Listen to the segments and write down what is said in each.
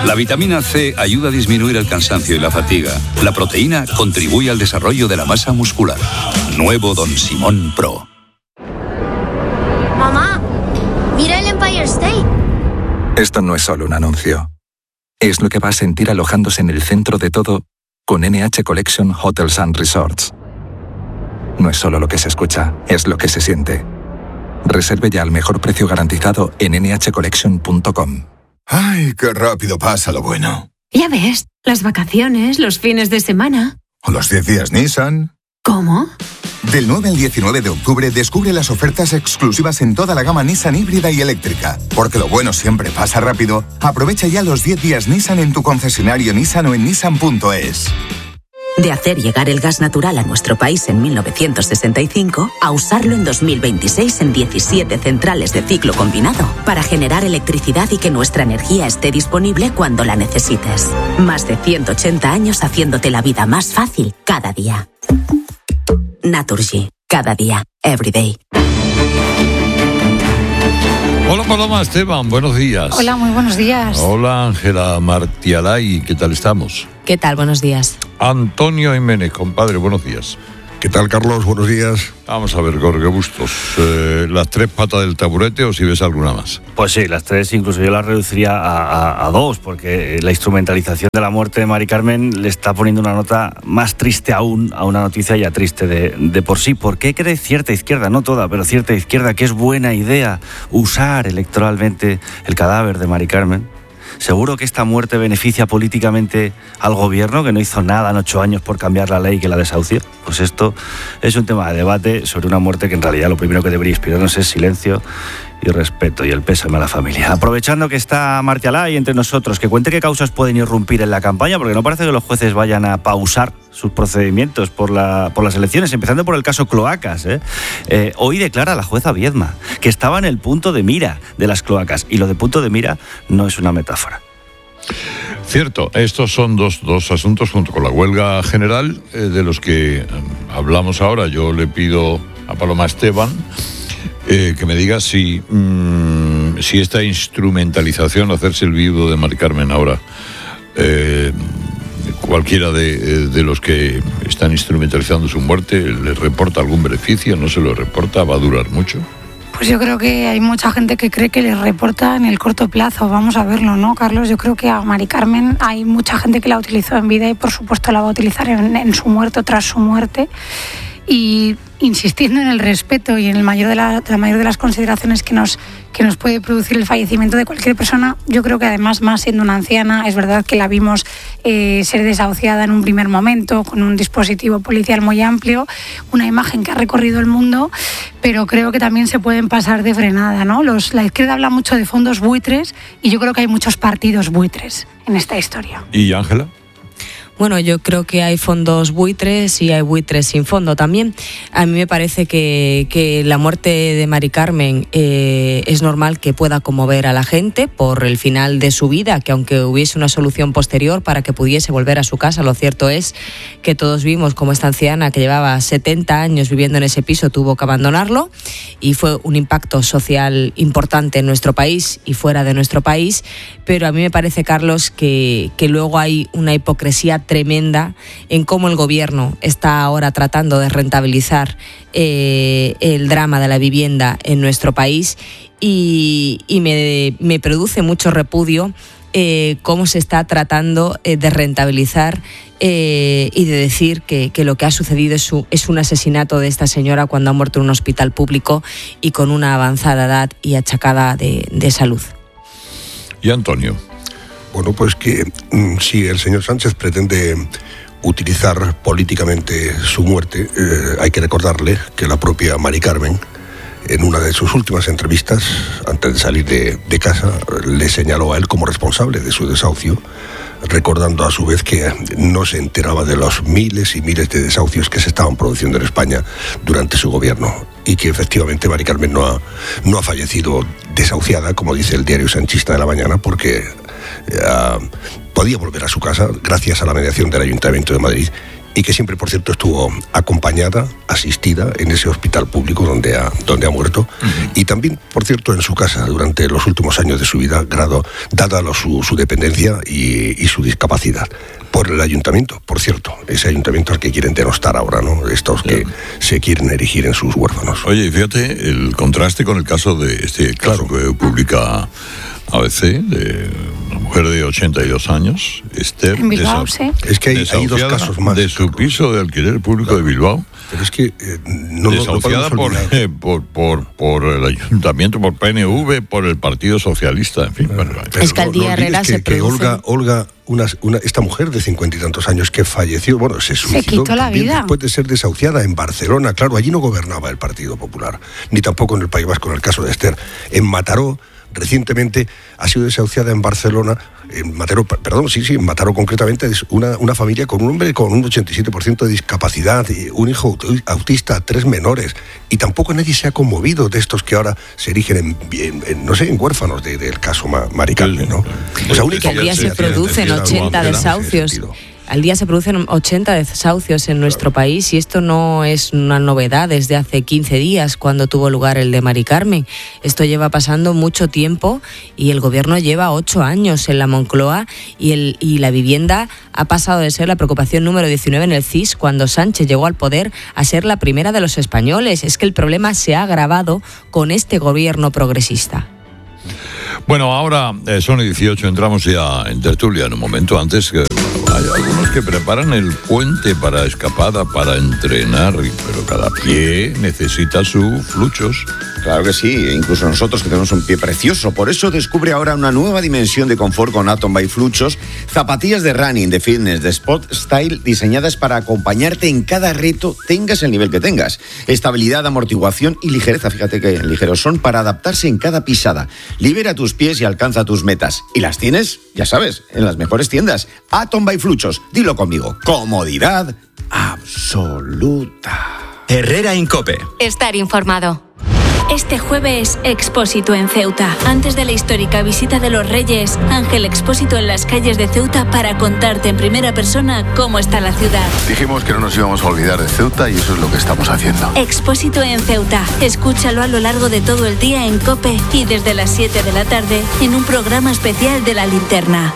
La vitamina C ayuda a disminuir el cansancio y la fatiga. La proteína contribuye al desarrollo de la masa muscular. Nuevo Don Simón Pro. Mamá, mira el Empire State. Esto no es solo un anuncio. Es lo que va a sentir alojándose en el centro de todo con NH Collection Hotels and Resorts. No es solo lo que se escucha, es lo que se siente. Reserve ya al mejor precio garantizado en nhcollection.com. ¡Ay, qué rápido pasa lo bueno! Ya ves, las vacaciones, los fines de semana. ¿O los 10 días Nissan? ¿Cómo? Del 9 al 19 de octubre descubre las ofertas exclusivas en toda la gama Nissan híbrida y eléctrica. Porque lo bueno siempre pasa rápido. Aprovecha ya los 10 días Nissan en tu concesionario Nissan o en nissan.es. De hacer llegar el gas natural a nuestro país en 1965 a usarlo en 2026 en 17 centrales de ciclo combinado para generar electricidad y que nuestra energía esté disponible cuando la necesites. Más de 180 años haciéndote la vida más fácil cada día. Naturgy. Cada día. Every day. Hola Paloma Esteban, buenos días. Hola, muy buenos días. Hola Ángela Martialay, ¿qué tal estamos? ¿Qué tal? Buenos días. Antonio Jiménez, compadre, buenos días. ¿Qué tal, Carlos? Buenos días. Vamos a ver, Jorge Bustos, ¿las 3 patas del taburete o si ves alguna más? Pues sí, las 3, incluso yo las reduciría a 2, porque la instrumentalización de la muerte de Mari Carmen le está poniendo una nota más triste aún a una noticia ya triste de por sí. ¿Por qué cree cierta izquierda, no toda, pero cierta izquierda, que es buena idea usar electoralmente el cadáver de Mari Carmen? ¿Seguro que esta muerte beneficia políticamente al gobierno, que no hizo nada en 8 años por cambiar la ley que la desahució? Pues esto es un tema de debate sobre una muerte que en realidad lo primero que debería inspirarnos es silencio y respeto y el pésame a la familia. Aprovechando que está Martialay entre nosotros, que cuente qué causas pueden irrumpir en la campaña, porque no parece que los jueces vayan a pausar sus procedimientos por las elecciones, empezando por el caso cloacas. Hoy declara la jueza Viedma que estaba en el punto de mira de las cloacas, y lo de punto de mira no es una metáfora. Cierto, estos son dos asuntos junto con la huelga general de los que hablamos ahora. Yo le pido a Paloma Esteban que me diga si esta instrumentalización, hacerse el viudo de Mari Carmen ahora, cualquiera de los que están instrumentalizando su muerte, ¿le reporta algún beneficio? ¿No se lo reporta? ¿Va a durar mucho? Pues yo creo que hay mucha gente que cree que le reporta en el corto plazo. Vamos a verlo, ¿no, Carlos? Yo creo que a Mari Carmen hay mucha gente que la utilizó en vida y por supuesto la va a utilizar en su muerte o tras su muerte. Y insistiendo en el respeto y en la mayor de las consideraciones que nos puede producir el fallecimiento de cualquier persona, yo creo que además, más siendo una anciana, es verdad que la vimos ser desahuciada en un primer momento con un dispositivo policial muy amplio, una imagen que ha recorrido el mundo, pero creo que también se pueden pasar de frenada, ¿no? La izquierda habla mucho de fondos buitres y yo creo que hay muchos partidos buitres en esta historia. ¿Y Ángela? Bueno, yo creo que hay fondos buitres y hay buitres sin fondo también. A mí me parece que la muerte de Mari Carmen es normal que pueda conmover a la gente por el final de su vida, que aunque hubiese una solución posterior para que pudiese volver a su casa, lo cierto es que todos vimos cómo esta anciana que llevaba 70 años viviendo en ese piso tuvo que abandonarlo, y fue un impacto social importante en nuestro país y fuera de nuestro país. Pero a mí me parece, Carlos, que luego hay una hipocresía tremenda en cómo el gobierno está ahora tratando de rentabilizar el drama de la vivienda en nuestro país, y me produce mucho repudio cómo se está tratando de rentabilizar y de decir que lo que ha sucedido es un asesinato de esta señora cuando ha muerto en un hospital público y con una avanzada edad y achacada de salud. ¿Y Antonio? Bueno, pues que si el señor Sánchez pretende utilizar políticamente su muerte, hay que recordarle que la propia Mari Carmen, en una de sus últimas entrevistas, antes de salir de casa, le señaló a él como responsable de su desahucio, recordando a su vez que no se enteraba de los miles y miles de desahucios que se estaban produciendo en España durante su gobierno, y que efectivamente Mari Carmen no ha fallecido desahuciada, como dice el diario sanchista de la mañana, porque podía volver a su casa gracias a la mediación del Ayuntamiento de Madrid y que siempre, por cierto, estuvo acompañada, asistida en ese hospital público donde ha muerto, y también, por cierto, en su casa durante los últimos años de su vida, dada su dependencia y su discapacidad. Por el ayuntamiento, por cierto, ese ayuntamiento al que quieren denostar ahora, ¿no? Estos que se quieren erigir en sus huérfanos. Oye, fíjate el contraste con el caso de este caso que publica ABC, de una mujer de 82 años, Esther, en Bilbao, sí. Es que hay dos casos más. De su piso de alquiler público de Bilbao. Pero es que desahuciada por el ayuntamiento, por PNV, por el Partido Socialista, en fin. Es que al día Herrera se produce... Olga, esta mujer de 50 y tantos años que falleció, se suicidó. Se quitó la vida. Después de ser desahuciada en Barcelona. Claro, allí no gobernaba el Partido Popular, ni tampoco en el País Vasco, en el caso de Esther. En Mataró, recientemente ha sido desahuciada en Barcelona, en Mataró concretamente, es una familia con un hombre con un 87% de discapacidad, un hijo autista, 3 menores, y tampoco nadie se ha conmovido de estos que ahora se erigen en huérfanos del caso Mari Carmen, ¿no? Al día se producen 80 desahucios. Al día se producen 80 desahucios en nuestro país, y esto no es una novedad desde hace 15 días cuando tuvo lugar el de Mari Carmen. Esto lleva pasando mucho tiempo y el gobierno lleva 8 años en la Moncloa, y la vivienda ha pasado de ser la preocupación número 19 en el CIS cuando Sánchez llegó al poder a ser la primera de los españoles. Es que el problema se ha agravado con este gobierno progresista. Bueno, ahora son 18, entramos ya en tertulia en un momento. Antes que hay algunos que preparan el puente para escapada, para entrenar, pero cada pie necesita sus fluchos. Claro que sí, incluso nosotros que tenemos un pie precioso. Por eso descubre ahora una nueva dimensión de confort con Atom by Fluchos, zapatillas de running, de fitness, de sport style, diseñadas para acompañarte en cada reto, tengas el nivel que tengas. Estabilidad, amortiguación y ligereza, fíjate que ligeros son, para adaptarse en cada pisada. Libera tus pies y alcanza tus metas. Y las tienes, ya sabes, en las mejores tiendas. Atom by Fluchos, dilo conmigo, comodidad absoluta. Herrera Incope. Estar informado. Este jueves, Expósito en Ceuta. Antes de la histórica visita de los Reyes, Ángel Expósito en las calles de Ceuta para contarte en primera persona cómo está la ciudad. Dijimos que no nos íbamos a olvidar de Ceuta y eso es lo que estamos haciendo. Expósito en Ceuta. Escúchalo a lo largo de todo el día en COPE y desde las 7 de la tarde en un programa especial de La Linterna.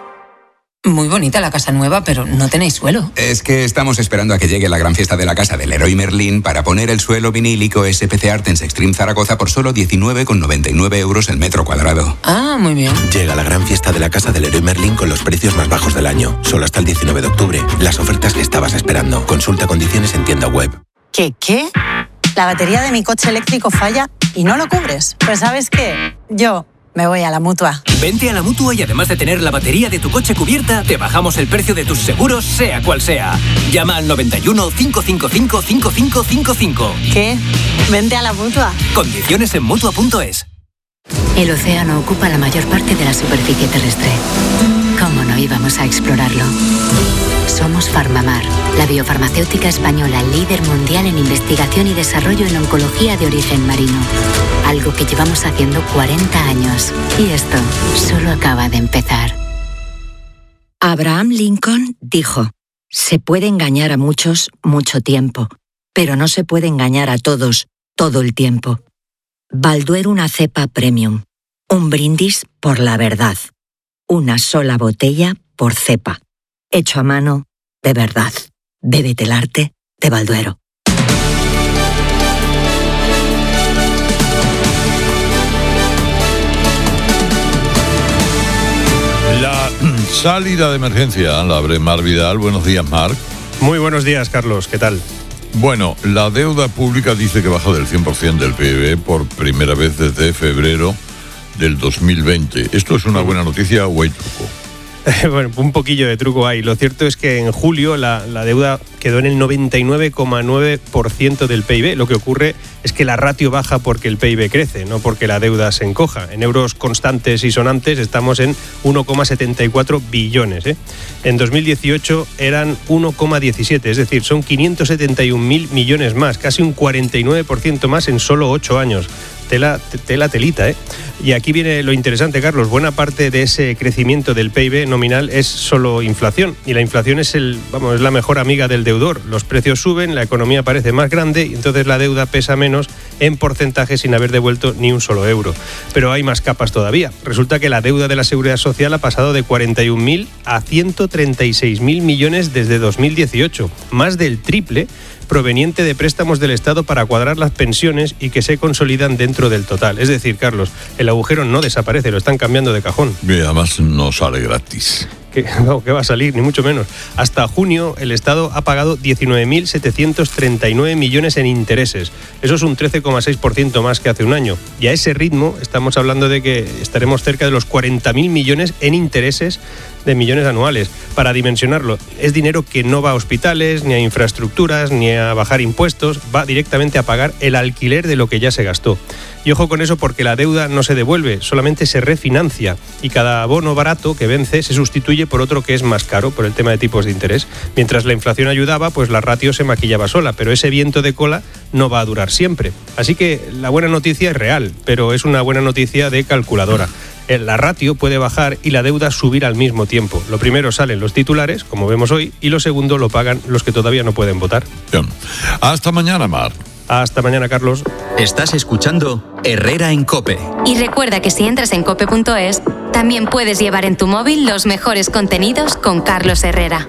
Muy bonita la casa nueva, pero no tenéis suelo. Es que estamos esperando a que llegue la gran fiesta de la casa del Leroy Merlin para poner el suelo vinílico SPC Artens Extreme Zaragoza por solo 19,99 euros el metro cuadrado. Ah, muy bien. Llega la gran fiesta de la casa del Leroy Merlin con los precios más bajos del año. Solo hasta el 19 de octubre. Las ofertas que estabas esperando. Consulta condiciones en tienda web. ¿Qué? La batería de mi coche eléctrico falla y no lo cubres. Pues ¿sabes qué? Yo me voy a la Mutua. Vente a la Mutua y además de tener la batería de tu coche cubierta, te bajamos el precio de tus seguros, sea cual sea. Llama al 91 555 5555. ¿Qué? Vente a la Mutua. Condiciones en Mutua.es. El océano ocupa la mayor parte de la superficie terrestre. ¿Cómo no íbamos a explorarlo? Somos Farmamar, la biofarmacéutica española líder mundial en investigación y desarrollo en oncología de origen marino. Algo que llevamos haciendo 40 años. Y esto solo acaba de empezar. Abraham Lincoln dijo: se puede engañar a muchos mucho tiempo, pero no se puede engañar a todos todo el tiempo. Balduero, una cepa premium. Un brindis por la verdad. Una sola botella por cepa. Hecho a mano, de verdad. Bébete el arte de Balduero. La salida de emergencia la abre Marc Vidal. Buenos días, Marc. Muy buenos días, Carlos. ¿Qué tal? Bueno, la deuda pública dice que baja del 100% del PIB por primera vez desde febrero del 2020. ¿Esto es una buena noticia o hay truco? Bueno, un poquillo de truco hay. Lo cierto es que en julio la deuda quedó en el 99,9% del PIB. Lo que ocurre es que la ratio baja porque el PIB crece, no porque la deuda se encoja. En euros constantes y sonantes estamos en 1,74 billones. En 2018 eran 1,17, es decir, son 571.000 millones más, casi un 49% más en solo 8 años. telita, ¿eh? Y aquí viene lo interesante, Carlos. Buena parte de ese crecimiento del PIB nominal es solo inflación. Y la inflación es la mejor amiga del deudor. Los precios suben, la economía parece más grande y entonces la deuda pesa menos en porcentaje sin haber devuelto ni un solo euro. Pero hay más capas todavía. Resulta que la deuda de la Seguridad Social ha pasado de 41.000 a 136.000 millones desde 2018. Más del triple, proveniente de préstamos del Estado para cuadrar las pensiones y que se consolidan dentro del total. Es decir, Carlos, el agujero no desaparece, lo están cambiando de cajón. Y además no sale gratis. Que va a salir, ni mucho menos. Hasta junio el Estado ha pagado 19.739 millones en intereses. Eso es un 13,6% más que hace un año. Y a ese ritmo estamos hablando de que estaremos cerca de los 40.000 millones en intereses de millones anuales. Para dimensionarlo, es dinero que no va a hospitales, ni a infraestructuras, ni a bajar impuestos, va directamente a pagar el alquiler de lo que ya se gastó. Y ojo con eso porque la deuda no se devuelve, solamente se refinancia y cada bono barato que vence se sustituye por otro que es más caro por el tema de tipos de interés. Mientras la inflación ayudaba, pues la ratio se maquillaba sola, pero ese viento de cola no va a durar siempre. Así que la buena noticia es real, pero es una buena noticia de calculadora. La ratio puede bajar y la deuda subir al mismo tiempo. Lo primero salen los titulares, como vemos hoy, y lo segundo lo pagan los que todavía no pueden votar. Bien. Hasta mañana, Mar. Hasta mañana, Carlos. Estás escuchando Herrera en COPE. Y recuerda que si entras en cope.es, también puedes llevar en tu móvil los mejores contenidos con Carlos Herrera.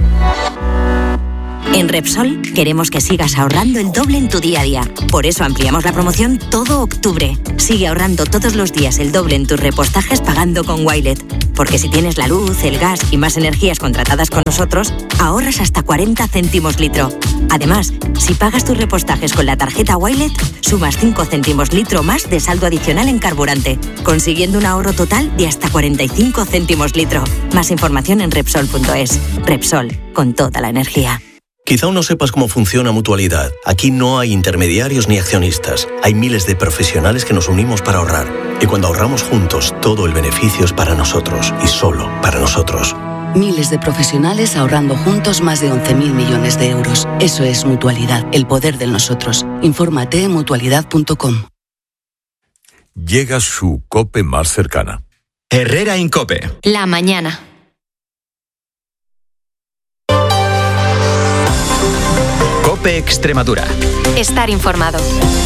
En Repsol queremos que sigas ahorrando el doble en tu día a día. Por eso ampliamos la promoción todo octubre. Sigue ahorrando todos los días el doble en tus repostajes pagando con Wilet. Porque si tienes la luz, el gas y más energías contratadas con nosotros, ahorras hasta 40 céntimos litro. Además, si pagas tus repostajes con la tarjeta Wilet, sumas 5 céntimos litro más de saldo adicional en carburante, consiguiendo un ahorro total de hasta 45 céntimos litro. Más información en Repsol.es. Repsol, con toda la energía. Quizá aún no sepas cómo funciona Mutualidad. Aquí no hay intermediarios ni accionistas. Hay miles de profesionales que nos unimos para ahorrar. Y cuando ahorramos juntos, todo el beneficio es para nosotros y solo para nosotros. Miles de profesionales ahorrando juntos más de 11.000 millones de euros. Eso es Mutualidad, el poder del nosotros. Infórmate en mutualidad.com. Llega su COPE más cercana. Herrera en COPE. La mañana. COPE Extremadura. Estar informado.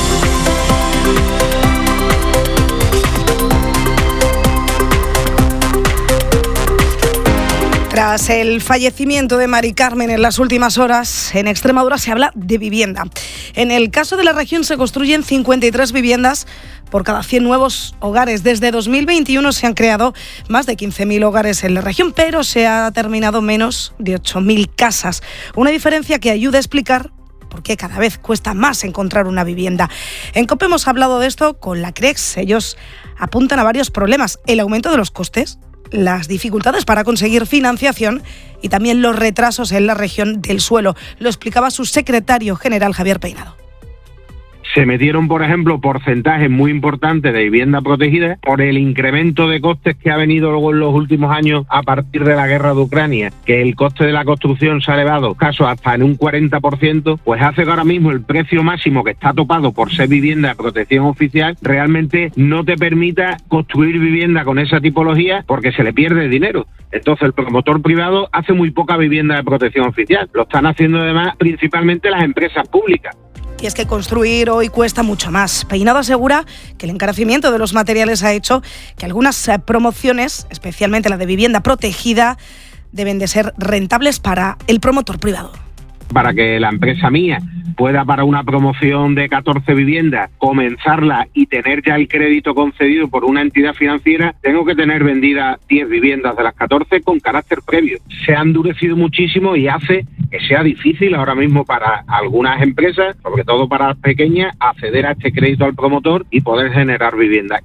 Tras el fallecimiento de Mari Carmen en las últimas horas, en Extremadura se habla de vivienda. En el caso de la región se construyen 53 viviendas por cada 100 nuevos hogares. Desde 2021 se han creado más de 15.000 hogares en la región, pero se ha terminado menos de 8.000 casas. Una diferencia que ayuda a explicar por qué cada vez cuesta más encontrar una vivienda. En COPE hemos hablado de esto con la CREX. Ellos apuntan a varios problemas: el aumento de los costes, las dificultades para conseguir financiación y también los retrasos en la región del suelo. Lo explicaba su secretario general, Javier Peinado. Se metieron, por ejemplo, porcentajes muy importantes de vivienda protegida por el incremento de costes que ha venido luego en los últimos años a partir de la guerra de Ucrania, que el coste de la construcción se ha elevado caso hasta en un 40%, pues hace que ahora mismo el precio máximo que está topado por ser vivienda de protección oficial realmente no te permita construir vivienda con esa tipología porque se le pierde dinero. Entonces el promotor privado hace muy poca vivienda de protección oficial. Lo están haciendo además principalmente las empresas públicas. Y es que construir hoy cuesta mucho más. Peinado asegura que el encarecimiento de los materiales ha hecho que algunas promociones, especialmente la de vivienda protegida, deben de ser rentables para el promotor privado. Para que la empresa mía pueda, para una promoción de 14 viviendas, comenzarla y tener ya el crédito concedido por una entidad financiera, tengo que tener vendidas 10 viviendas de las 14 con carácter previo. Se ha endurecido muchísimo y hace que sea difícil ahora mismo para algunas empresas, sobre todo para las pequeñas, acceder a este crédito al promotor y poder generar viviendas.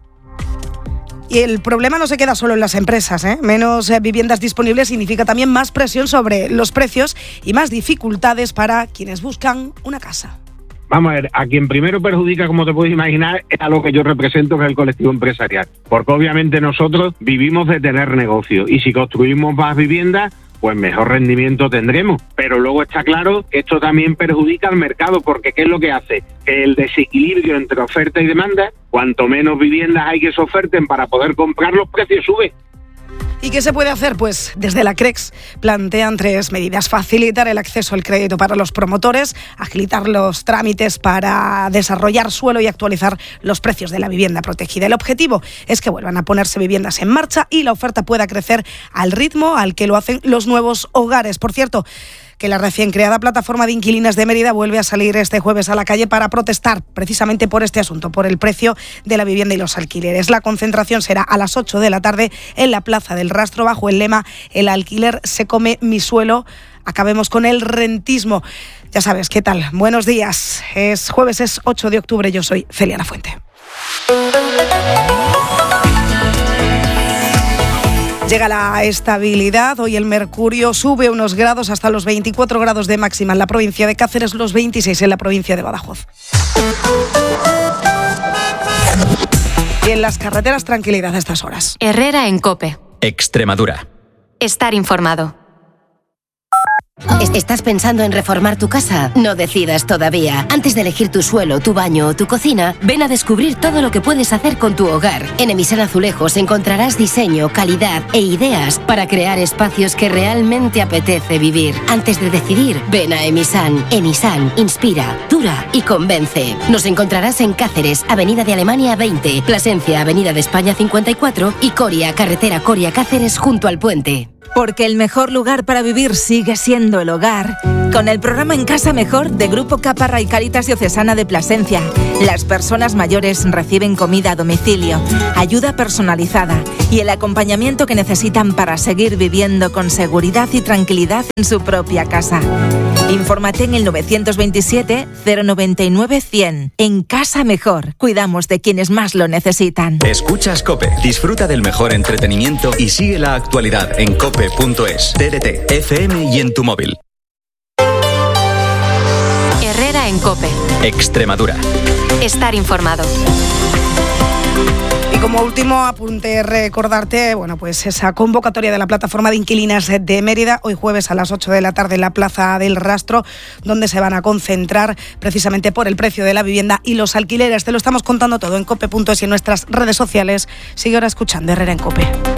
Y el problema no se queda solo en las empresas, ¿eh? Menos viviendas disponibles significa también más presión sobre los precios y más dificultades para quienes buscan una casa. Vamos a ver, a quien primero perjudica, como te puedes imaginar, es a lo que yo represento, que es el colectivo empresarial. Porque obviamente nosotros vivimos de tener negocio y si construimos más viviendas, pues mejor rendimiento tendremos. Pero luego está claro que esto también perjudica al mercado, porque ¿qué es lo que hace? Que el desequilibrio entre oferta y demanda, cuanto menos viviendas hay que se oferten para poder comprar, los precios suben. ¿Y qué se puede hacer? Pues desde la CREX plantean 3 medidas. Facilitar el acceso al crédito para los promotores, agilitar los trámites para desarrollar suelo y actualizar los precios de la vivienda protegida. El objetivo es que vuelvan a ponerse viviendas en marcha y la oferta pueda crecer al ritmo al que lo hacen los nuevos hogares. Por cierto, que la recién creada plataforma de inquilinas de Mérida vuelve a salir este jueves a la calle para protestar precisamente por este asunto, por el precio de la vivienda y los alquileres. La concentración será a las 8 de la tarde en la Plaza del Rastro bajo el lema "El alquiler se come mi suelo". Acabemos con el rentismo. Ya sabes, ¿qué tal? Buenos días. Es jueves, es 8 de octubre. Yo soy Celia Lafuente. Llega la estabilidad. Hoy el mercurio sube unos grados hasta los 24 grados de máxima en la provincia de Cáceres, los 26 en la provincia de Badajoz. Y en las carreteras, tranquilidad a estas horas. Herrera en COPE. Extremadura. Estar informado. ¿Estás pensando en reformar tu casa? No decidas todavía. Antes de elegir tu suelo, tu baño o tu cocina, ven a descubrir todo lo que puedes hacer con tu hogar. En Emisan Azulejos encontrarás diseño, calidad e ideas para crear espacios que realmente apetece vivir. Antes de decidir, ven a Emisan. Emisan inspira, dura y convence. Nos encontrarás en Cáceres, Avenida de Alemania 20, Plasencia, Avenida de España 54 y Coria, carretera Coria-Cáceres junto al puente. Porque el mejor lugar para vivir sigue siendo el hogar. Con el programa En Casa Mejor de Grupo Caparra y Cáritas Diocesana de Plasencia, las personas mayores reciben comida a domicilio, ayuda personalizada y el acompañamiento que necesitan para seguir viviendo con seguridad y tranquilidad en su propia casa. Infórmate en el 927 099 100. En Casa Mejor, cuidamos de quienes más lo necesitan. Escuchas COPE, disfruta del mejor entretenimiento y sigue la actualidad en cope.es, TDT, FM y en tu móvil. Herrera en COPE. Extremadura. Estar informado. Y como último apunte, recordarte, pues esa convocatoria de la plataforma de inquilinas de Mérida, hoy jueves a las 8 de la tarde en la Plaza del Rastro, donde se van a concentrar precisamente por el precio de la vivienda y los alquileres. Te lo estamos contando todo en cope.es y en nuestras redes sociales. Sigue ahora escuchando Herrera en COPE.